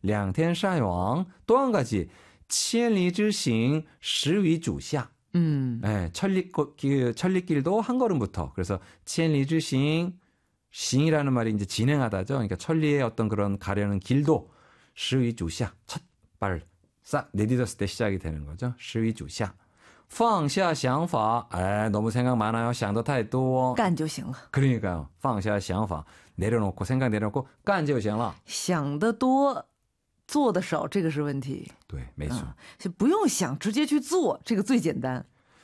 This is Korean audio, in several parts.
两天晒网. 또 한 가지, 千里之行始于足下. 네, 천리길도 한 걸음부터. 그래서 千里之行, 싱이라는 말이 이제 진행하다죠. 그러니까 천리의 어떤 그런 가려는 길도 始于足下, 첫 발을 싹 내딛었을 때 시작이 되는 거죠. 始于足下. 放下想法, 너무 생각 많아요. 想得太多. 干就行了. 그러니까요. 放下想法, 내려놓고 생각 내려놓고 干就行了. 想得多做的少，这个是问题。 对，没错。 就不用想，直接去做，这个最简单。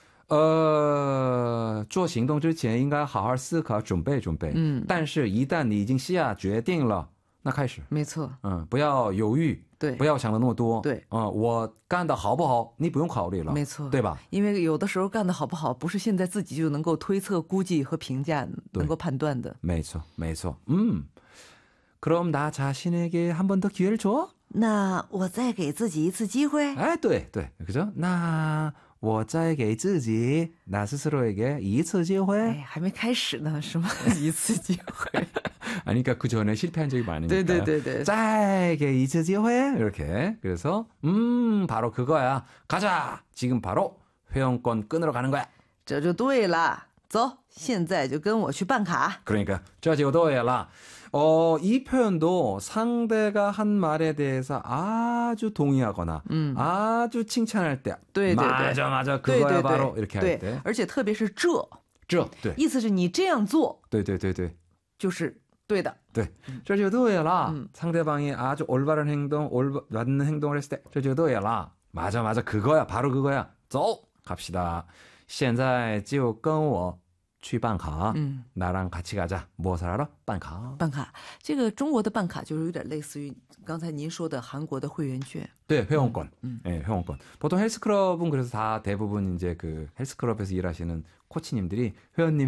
做行动之前应该好好思考，准备准备。但是一旦你已经下决定了，那开始。 没错。 不要犹豫。对，不要想的那么多。 对。 我干的好不好，你不用考虑了。 没错。 对吧？ 因为有的时候干的好不好，不是现在自己就能够推测、估计和评价，能够判断的。 没错，没错。그럼 나 자신에게 한 번 더 기회를 줘? 那我再给自己一次机会? 对对, 그죠? 那我再给自己, 나 스스로에게 一次机会? 还没开始呢, 什么一次机会? 아니, 그러니까 그 전에 실패한 적이 많으니까요. 네네네. 再给一次机会? 이렇게. 그래서 바로 그거야. 가자. 지금 바로 회원권 끊으러 가는 거야. 这就对了. 走, 现在就跟我去办卡. 그러니까 这就对了. 이 표현도 상대가 한 말에 대해서 아주 동의하거나 아주 칭찬할 때 对对对 맞아 그거야 바로 이렇게 할 때. 而且特别是这对意思是你这样做对就是对的. 네. 这就对了. 상대방이 아주 올바른 행동, 맞는 행동을 했을 때 这就对了. 맞아 그거야 바로 그거야. 走 갑시다. 现在就跟我去办卡. 나랑 같이 가자. 무엇을 하러? 办卡. 办卡. 这个中国的办卡就是有点类似于刚才您说的韩国的会员券. 네, 회원권. 네, 회원권. 보통 헬스클럽은 그래서 다 대부분 이제 그 헬스클럽에서 일하시는 코치님들이 회원님.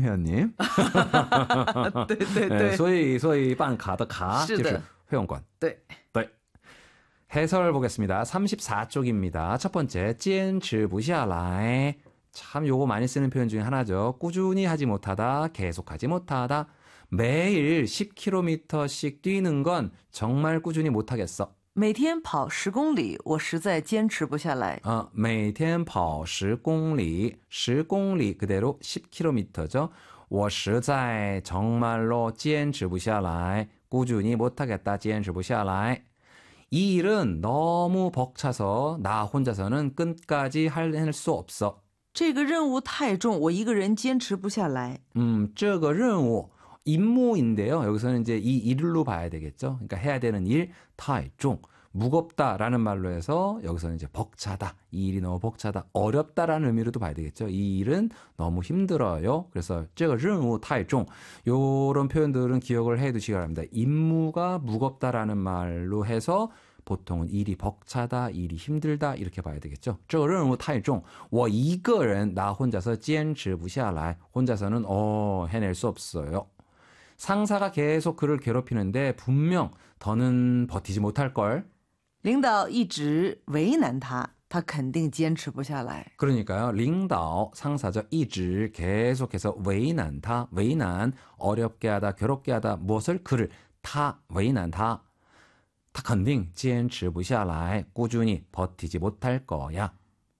네. 所以办卡的卡就是회원권. 네. 해설 보겠습니다. 34쪽입니다. 첫 번째, 坚持不下来. 참 요거 많이 쓰는 표현 중에 하나죠. 꾸준히 하지 못하다, 계속하지 못하다. 매일 10km씩 뛰는 건 정말 꾸준히 못하겠어. 每天跑10公里我实在坚持不下来. 每天跑10公里, 10公里 그대로 10km죠. 我实在 정말로 坚持不下来, 꾸준히 못하겠다, 坚持不下来. 이 일은 너무 벅차서 나 혼자서는 끝까지 해낼 수 없어. 这个任务太重我一个人坚持不下来. 这个任务 임무인데요. 여기서는 이제 이 일로 봐야 되겠죠. 그러니까 해야 되는 일, 太重, 무겁다라는 말로 해서 여기서는 이제 벅차다. 이 일이 너무 벅차다. 어렵다라는 의미로도 봐야 되겠죠. 이 일은 너무 힘들어요. 그래서 这个任务太重. 요런 표현들은 기억을 해 두시기 바랍니다. 임무가 무겁다라는 말로 해서 보통은 일이 벅차다, 일이 힘들다 이렇게 봐야 되겠죠. 这个任务太重,我一个人, 나 혼자서 坚持不下来, 혼자서는 해낼 수 없어요. 상사가 계속 그를 괴롭히는데 분명 더는 버티지 못할걸. 领导一直为难他肯定坚持不下来. 그러니까요. 领导, 상사죠. 一直 계속해서 为难他, 为难, 어렵게 하다, 괴롭게 하다, 무엇을? 그를, 他, 为难他. 他肯定坚持不下来, 꾸준히 버티지 못할 거야.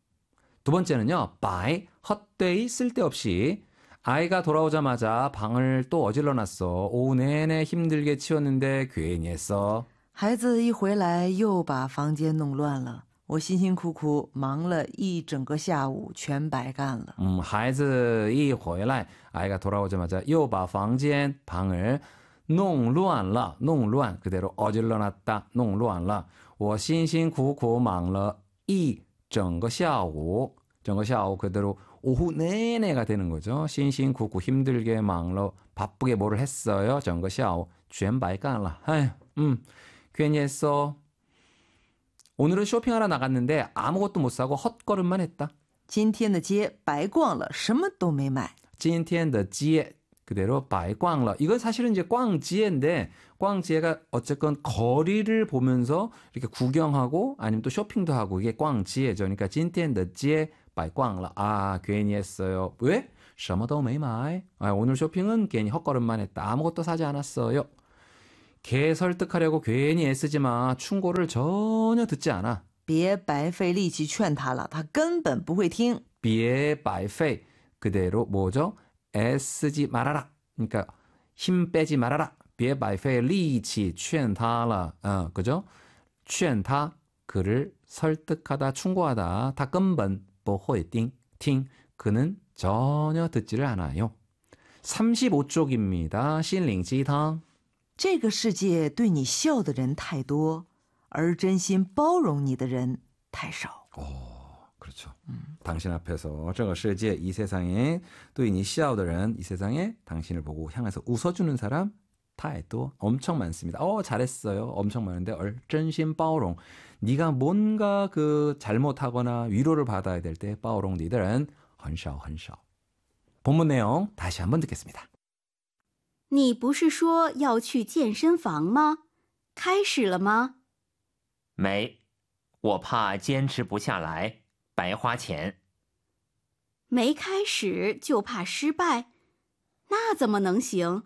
두 번째는요. by, 헛되이, 쓸데없이. 아이가 돌아오자마자 방을 또 어질러놨어. 오후 내내 힘들게 치웠는데 괜히 했어. 孩子一回来又把房间弄乱了我辛辛苦苦忙了一整个下午全白干了. 孩子一回来 아이가 돌아오자마자 又把房间 방을 弄乱了 弄乱 그대로 어질러놨다 弄乱了我辛辛苦苦忙了一整个下午 整个下午 그대로 오후 내내가 되는 거죠. 辛辛苦苦 힘들게 忙了 바쁘게 뭐를 했어요. 整个下午全白干了 괜히 했어. 오늘은 쇼핑하러 나갔는데 아무것도 못 사고 헛걸음만 했다. 今天的街白逛了什么都没买. 今天的街 그대로 白逛了. 이건 사실은 이제 꽝지에인데 꽝지에가 어쨌건 거리를 보면서 이렇게 구경하고 아니면 또 쇼핑도 하고 이게 꽝지에죠. 그러니까 今天的街白逛了. 괜히 했어요. 왜? 什么都没买. 오늘 쇼핑은 괜히 헛걸음만 했다. 아무것도 사지 않았어요. 걔 설득하려고 괜히 애쓰지 마. 충고를 전혀 듣지 않아. 别白费力气劝他了，他根本不会听。 비에 바이페이 그대로 뭐죠? 애쓰지 말아라. 그러니까 힘 빼지 말아라. 비에 바이페이 리치 劝他了. 그죠? 劝他 그를 설득하다 충고하다. 다根本不会听. 그는 전혀 듣지를 않아요. 35쪽입니다. 心灵鸡汤. 这个世界对你笑的人太多，而真心包容你的人太少。 그렇죠. 당신 앞에서 这个世界 이 세상에 또 이笑的人 이 세상에 당신을 보고 향해서 웃어주는 사람 太多 엄청 많습니다. 잘했어요. 엄청 많은데 真心包容 네가 뭔가 그 잘못하거나 위로를 받아야 될 때 包容你的人很少很少. 본문 내용 다시 한번 듣겠습니다. 你不是说要去健身房吗？开始了吗？ 没，我怕坚持不下来，白花钱。 没开始就怕失败，那怎么能行？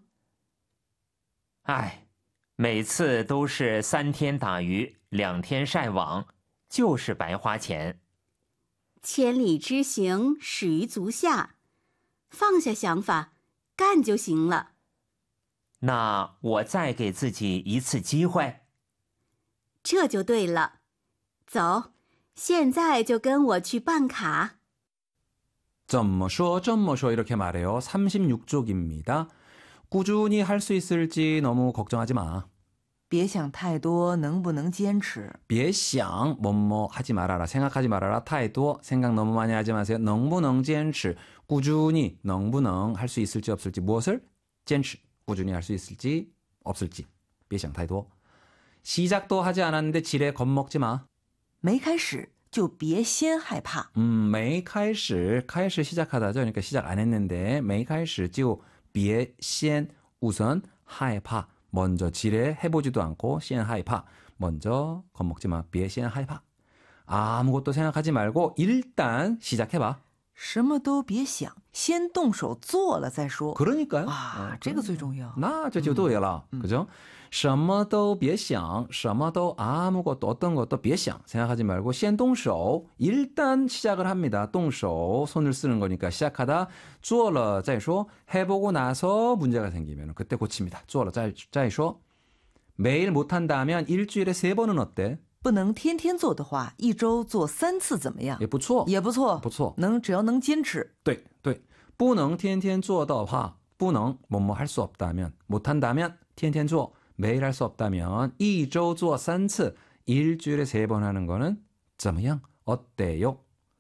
唉，每次都是3天打鱼2天晒网，就是白花钱。 千里之行，始于足下，放下想法，干就行了。 那我再给自己一次机会。 这就对了，走，现在就跟我去办卡。 怎么说 이렇게 말해요. 36쪽입니다. 꾸준히 할 수 있을지 너무 걱정하지 마. 别想太多，能不能坚持？ 别想 뭐뭐 하지 말아라. 생각하지 말아라. 太多 생각 너무 많이 하지 마세요. 能不能坚持 꾸준히 能不能 할 수 있을지 없을지 무엇을? 坚持 꾸준히 할 수 있을지 없을지. 别想太多 시작도 하지 않았는데 지레 겁먹지 마. 没开始就别先害怕。 没开始 시작하다죠. 그러니까 시작 안 했는데 没开始就别先 우선 害怕 먼저 지레 해보지도 않고 先害怕 먼저 겁먹지 마. 别先害怕 아무것도 생각하지 말고 일단 시작해봐. 什么都别想，先动手做了再说。 그러니까요. 这个最重要。 那这就对了. 그죠? 什么都别想, 什么都 아무것도 어떤 것도 别想 생각하지 말고 先动手 일단 시작을 합니다. 动手 손을 쓰는 거니까 시작하다 做了再说 해보고 나서 문제가 생기면 그때 고칩니다. 做了再说 매일 못한다면 일주일에 3번은 어때? 不能天天做的话，一周做3次怎么样？ 也不错， 也不错， 不错。 只要能坚持。 对对，不能天天做的话，不能뭐뭐 할 수 없다면 못한다면 天天做 매일 할 수 없다면 一周做3次 일주일에 3번 하는 거는 怎么样? 어때요?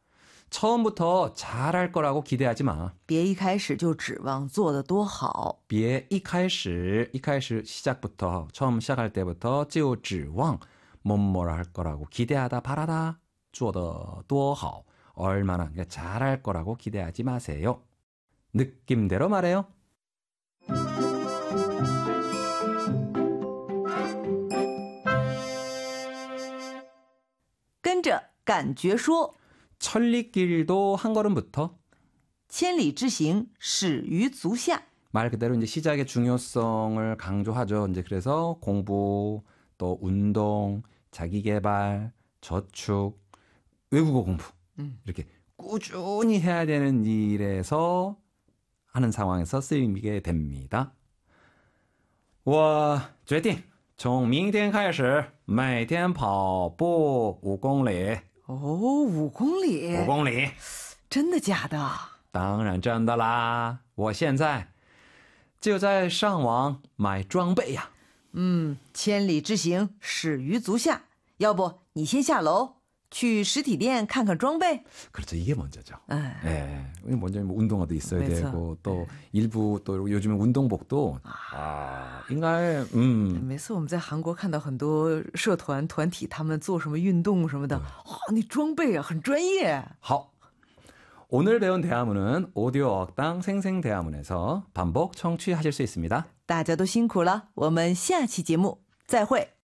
처음부터 잘할 거라고 기대하지 마. 别一开始就指望做得多好。 别一开始 시작부터 처음 시작할 때부터 就指望 뭐뭐라 할 거라고 기대하다 바라다 做得多好 얼마나 그러니까 잘할 거라고 기대하지 마세요. 느낌대로 말해요. 跟着感觉说 천리길도 한 걸음부터 千里之行始于足下 말 그대로 이제 시작의 중요성을 강조하죠. 이제 그래서 공부 또 운동, 자기개발, 저축, 외국어 공부 이렇게 꾸준히 해야 되는 일에서 하는 상황에서 쓰이게 됩니다. 我决定从明天开始每天跑步5公里。 5公里 5公里真的假的？ 当然真的啦！我现在就在上网买装备呀。 千里之行始于足下。要不你先下楼去实体店看看装备？ 그렇죠. 이게 먼저죠. 네. 먼저 뭐 운동화도 있어야 그렇죠. 되고 또 일부 또 요즘에 운동복도应该每次我们在韩国看到很多社团团体他们做什么运动什么的，那装备啊很专业。 好. 오늘 배운 대화문은 오디오 어학당 생생대화문에서 반복 청취하실 수 있습니다. 大家都辛苦了，我们下期节目再会。